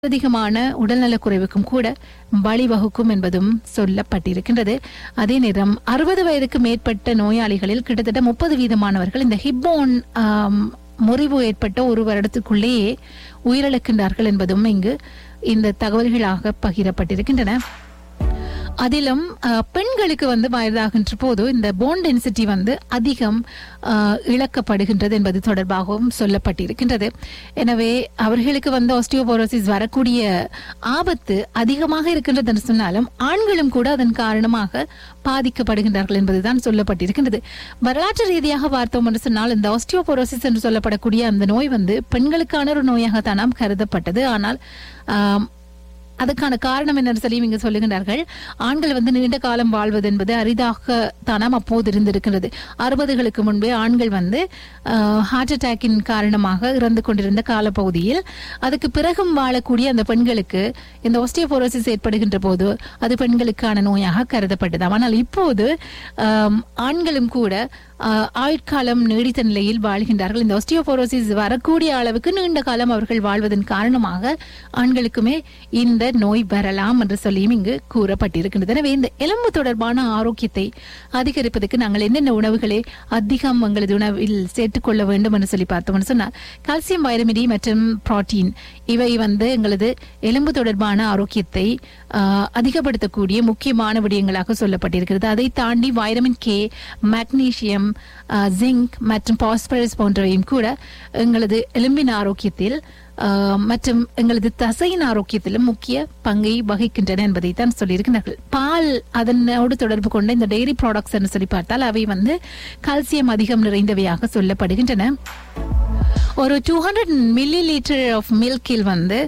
அதிகமான உடல்நலக் குறைவுக்கும் கூட வழிவகுக்கும் என்பதும் சொல்லப்பட்டிருக்கின்றது. அதே நேரம் 60 வயதுக்கு மேற்பட்ட நோயாளிகளில் கிட்டத்தட்ட 30% இந்த ஹிப்போன் முறிவு ஏற்பட்ட ஒரு வருடத்துக்குள்ளேயே உயிரிழக்கின்றார்கள் என்பதும் இங்கு இந்த தகவல்களாக பகிரப்பட்டிருக்கின்றன. அதிலும் பெண்களுக்கு வயதாகின்ற போது இந்த போன் டென்சிட்டி அதிகம் இழக்கப்படுகின்றது என்பது தொடர்பாகவும் சொல்லப்பட்டிருக்கின்றது. எனவே அவர்களுக்கு ஆஸ்டியோபோரோசிஸ் வரக்கூடிய ஆபத்து அதிகமாக இருக்கின்றது என்று சொன்னாலும் ஆண்களும் கூட அதன் காரணமாக பாதிக்கப்படுகின்றார்கள் என்பதுதான் சொல்லப்பட்டிருக்கின்றது. வரலாற்று ரீதியாக பார்த்தோம் என்று சொன்னால் இந்த ஆஸ்டியோபோரோசிஸ் என்று சொல்லப்படக்கூடிய அந்த நோய் பெண்களுக்கான ஒரு நோயாகத்தான் நாம் கருதப்பட்டது. ஆனால் அதுக்கான காரணம் என்னன்னு சொல்லி இங்க சொல்லுகின்றார்கள். ஆண்கள் நீண்ட காலம் வாழ்வது என்பது அரிதாக தானாம் அப்போது இருந்திருக்கிறது. 60களுக்கு முன்பே ஆண்கள் ஹார்ட் அட்டாக்கின் காரணமாக இறந்து கொண்டிருந்த காலப்பகுதியில் அதுக்கு பிறகும் வாழக்கூடிய அந்த பெண்களுக்கு இந்த ஆஸ்டியோபோரோசிஸ் ஏற்படுகின்ற போது அது பெண்களுக்கான நோயாக கருதப்பட்டதாம். ஆனால் இப்போது ஆண்களும் கூட ஆயுட்காலம் நீடித்த நிலையில் வாழ்கின்றார்கள். இந்த ஆஸ்டியோபோரோசிஸ் வரக்கூடிய அளவுக்கு நீண்ட காலம் அவர்கள் வாழ்வதன் காரணமாக ஆண்களுக்குமே இந்த நோய் வரலாம் என்று சொல்லியும் இங்கு கூறப்பட்டிருக்கின்றது. எனவே இந்த எலும்பு தொடர்பான ஆரோக்கியத்தை அதிகரிப்பதற்கு நாங்கள் என்னென்ன உணவுகளை அதிகம் எங்களது உணவில் சேர்த்துக்கொள்ள வேண்டும் என்று சொல்லி பார்த்தோம்னு சொன்னால் கால்சியம், வைட்டமின் டி மற்றும் புரோட்டீன் இவை எங்களது எலும்பு தொடர்பான ஆரோக்கியத்தை அதிகப்படுத்தக்கூடிய முக்கியமான விடயங்களாக சொல்லப்பட்டிருக்கிறது. அதை தாண்டி வைட்டமின் கே, மக்னீசியம், ஜிங்க் மற்றும் பாஸ்பரஸ் போன்றவையும் கூட எங்களது எலும்பின் ஆரோக்கியத்தில் மற்றும் எங்களது தசையின் ஆரோக்கியத்திலும் முக்கிய பங்கை வகிக்கின்றன என்பதை தான் சொல்லியிருக்கிறார்கள். பால் அதனோடு தொடர்பு கொண்ட இந்த டெய்ரி ப்ராடக்ட்ஸ் என்று சொல்லி பார்த்தால் அவை கால்சியம் அதிகம் நிறைந்தவையாக சொல்லப்படுகின்றன. ஒரு 200 millilitre of மில்கில்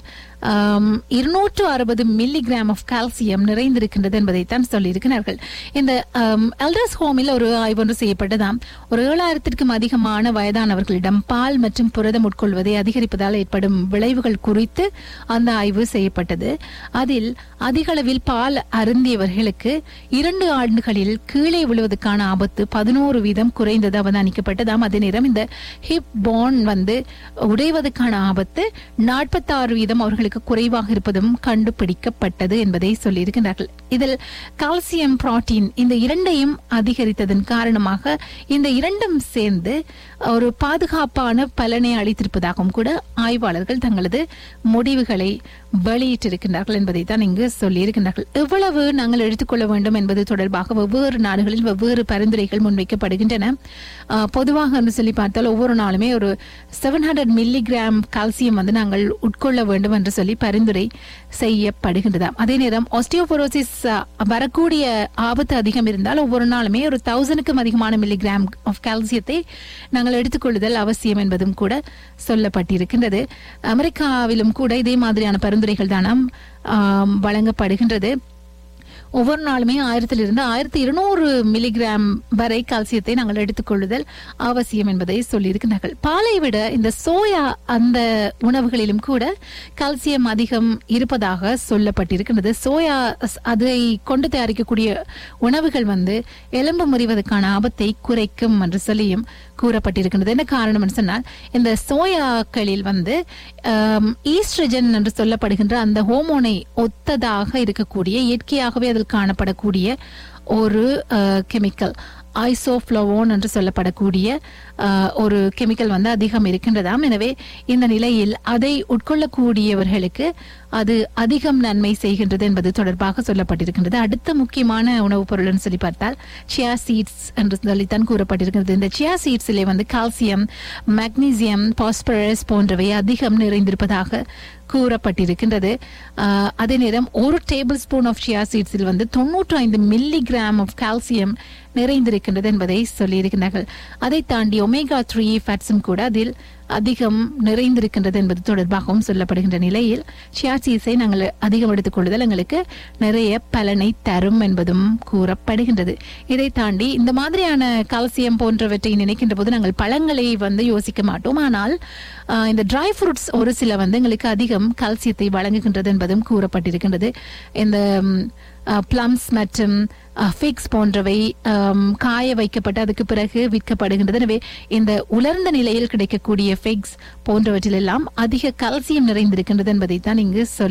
260 milligram of calcium நிறைந்திருக்கின்றது என்பதைத்தான் சொல்லியிருக்கிறார்கள். இந்த எல்டர்ஸ் ஹோமில் ஒரு ஆய்வு ஒன்று செய்யப்பட்டதாம். ஒரு 7000க்கும் அதிகமான வயதானவர்களிடம் பால் மற்றும் புரதம் உட்கொள்வதை அதிகரிப்பதால் ஏற்படும் விளைவுகள் குறித்து அந்த ஆய்வு செய்யப்பட்டது. அதில் அதிக அளவில் பால் அருந்தியவர்களுக்கு 2 ஆண்டுகளில் கீழே விழுவதற்கான ஆபத்து 11% குறைந்தது அவதானிக்கப்பட்டதாம். அதே நேரம் இந்த ஹிப் போன் உடைவதற்கான ஆபத்து 46% அவர்களுக்கு குறைவாக இருப்பதும் கண்டுபிடிக்கப்பட்டது என்பதை சொல்லியிருக்கிறார்கள். இதில் கால்சியம், புரோட்டீன் இந்த இரண்டையும் அதிகரித்ததன் காரணமாக இந்த இரண்டும் சேர்ந்து ஒரு பாதுகாப்பான பலனை அளித்திருப்பதாகவும் கூட ஆய்வாளர்கள் தங்களது முடிவுகளை வெளியிட்டிருக்கின்றார்கள் என்பதை தான் இங்கு சொல்லியிருக்கின்றார்கள். எவ்வளவு நாங்கள் எடுத்துக்கொள்ள வேண்டும் என்பது தொடர்பாக வெவ்வேறு நாடுகளில் வெவ்வேறு பரிந்துரைகள் முன்வைக்கப்படுகின்றன. பொதுவாக என்று சொல்லி பார்த்தால் ஒவ்வொரு நாளுமே ஒரு 700 மில்லிகிராம் கால்சியம் நாங்கள் உட்கொள்ள வேண்டும் என்று சொல்லி பரிந்துரை செய்யப்படுகின்றது. அதே நேரம் ஆஸ்டியோபோரோசிஸ் வரக்கூடிய ஆபத்து அதிகம் இருந்தால் ஒவ்வொரு நாளுமே ஒரு 1000க்கும் அதிகமான மில்லிகிராம் ஆஃப் கால்சியத்தை நாங்கள் எடுத்துக்கொள்ளுதல் அவசியம் என்பதும் கூட சொல்லப்பட்டிருக்கின்றது. அமெரிக்காவிலும் கூட இதே மாதிரியான பரிந்துரைகள் தானாம் வழங்கப்படுகின்றது. ஒவ்வொரு நாளுமே 1000 to 1200 மில்லிகிராம் வரை கால்சியத்தை நாங்கள் எடுத்துக்கொள்ளுதல் அவசியம் என்பதை சொல்லியிருக்கிறார்கள். பாலை விட இந்த சோயா அந்த உணவுகளிலும் கூட கால்சியம் அதிகம் இருப்பதாக சொல்லப்பட்டிருக்கிறது. சோயா அதை கொண்டு தயாரிக்கக்கூடிய உணவுகள் எலும்பு முறிவதற்கான ஆபத்தை குறைக்கும் என்று சொல்லியும் கூறப்பட்டிருக்கின்றது. என்ன காரணம் என்று சொன்னால் இந்த சோயாக்களில் ஈஸ்ட்ரஜன் என்று சொல்லப்படுகின்ற அந்த ஹோமோனை ஒத்ததாக இருக்கக்கூடிய இயற்கையாகவே அதில் காணப்படக்கூடிய ஒரு கெமிக்கல் ஐசோஃப்ளவோன் என்று சொல்லப்படக்கூடிய ஒரு கெமிக்கல் அதிகம் இருக்கின்றதாம். எனவே இந்த நிலையில் அதை உட்கொள்ளக்கூடியவர்களுக்கு அது அதிகம் நன்மை செய்கின்றது என்பது தொடர்பாக சொல்லப்பட்டிருக்கின்றது. அடுத்த முக்கியமான உணவுப் பொருள் சொல்லி பார்த்தால் சியா சீட்ஸ் என்று சொல்லித்தான் கூறப்பட்டிருக்கிறது. இந்த சியா சீட்ஸிலே கால்சியம், மக்னீசியம், பாஸ்பரஸ் போன்றவை அதிகம் நிறைந்திருப்பதாக கூறப்பட்டிருக்கின்றது. அதே நேரம் ஒரு table spoon of chia சீட்ஸில் 95 milligram of calcium நிறைந்திருக்கின்றது என்பதை சொல்லியிருக்கிறார்கள். அதை தாண்டி ஒமேகா 3 ஃபேட்ஸும் கூட அதில் அதிகம் நிறைந்திருக்கின்றது என்பது தொடர்பாகவும் சொல்லப்படுகின்ற நிலையில் சியா சீட்ஸை நாங்கள் அதிகம் எடுத்துக்கொள்ளுதல் எங்களுக்கு நிறைய பலனை தரும் என்பதும் கூறப்படுகின்றது. இதை தாண்டி இந்த மாதிரியான கால்சியம் போன்றவற்றை நினைக்கின்ற போது நாங்கள் பழங்களை யோசிக்க மாட்டோம். ஆனால் இந்த ட்ரை ஃப்ரூட்ஸ் ஒரு சில எங்களுக்கு அதிகம் கால்சியத்தை வழங்குகின்றது என்பதும் கூறப்பட்டிருக்கின்றது. இந்த பிளம்ஸ் மற்றும் ஃபிக்ஸ் போன்றவை காய வைக்கப்பட்டு அதுக்கு பிறகு விற்கப்படுகின்றது. எனவே இந்த உலர்ந்த நிலையில் கிடைக்கக்கூடிய ஃபிக்ஸ் போன்றவற்றிலெல்லாம் அதிக கால்சியம் நிறைந்திருக்கின்றது என்பதைத்தான் இங்கு சொல்லி